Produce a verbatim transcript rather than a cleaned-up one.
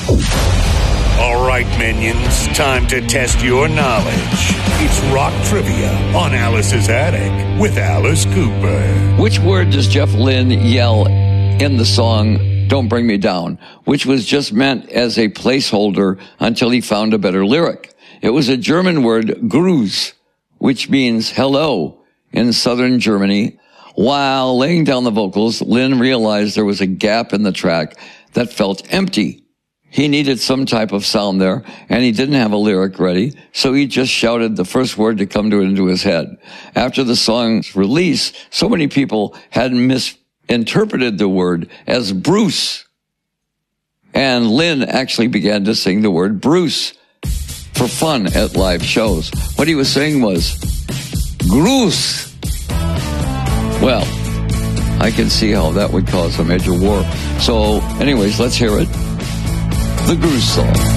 All right, minions, time to test your knowledge. It's Rock Trivia on Alice's Attic with Alice Cooper. Which word does Jeff Lynne yell in the song Don't Bring Me Down, which was just meant as a placeholder until he found a better lyric? It was a German word, Gruß, which means hello in southern Germany. While laying down the vocals, Lynne realized there was a gap in the track that felt empty. He needed some type of sound there, and he didn't have a lyric ready, so he just shouted the first word to come to into his head. After the song's release, so many people had misinterpreted the word as Bruce. And Lynne actually began to sing the word Bruce for fun at live shows. What he was saying was, Gruß. Well, I can see how that would cause a major war. So, anyways, let's hear it. The Gruß song.